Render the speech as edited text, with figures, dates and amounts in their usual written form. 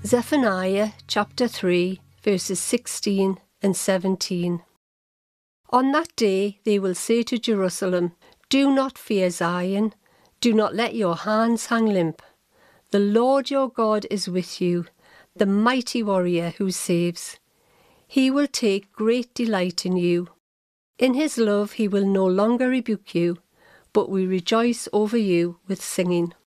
Zephaniah chapter 3 verses 16 and 17. On that day they will say to Jerusalem, "Do not fear Zion, do not let your hands hang limp. The Lord your God is with you, the mighty warrior who saves. He will take great delight in you. In his love he will no longer rebuke you, but will rejoice over you with singing."